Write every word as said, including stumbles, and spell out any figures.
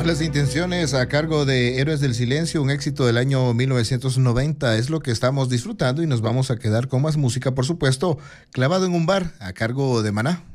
Malas intenciones a cargo de Héroes del Silencio, un éxito del año mil novecientos noventa, es lo que estamos disfrutando y nos vamos a quedar con más música, por supuesto, Clavado en un bar a cargo de Maná.